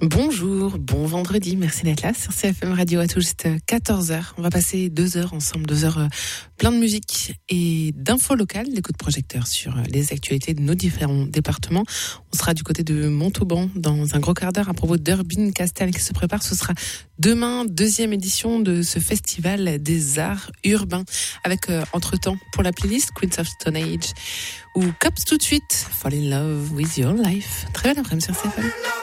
Bonjour, bon vendredi, merci d'être là sur CFM Radio à tout juste 14h. On va passer 2 heures ensemble, 2 heures plein de musique et d'infos locales, des coups de projecteur sur les actualités de nos différents départements. On sera du côté de Montauban dans un gros quart d'heure à propos d'Urbine Castel qui se prépare. Ce sera demain, 2e édition de ce festival des arts urbains avec entre-temps pour la playlist Queens of Stone Age ou Cops tout de suite, Fall in Love with Your Life. Très belle après-midi sur CFM.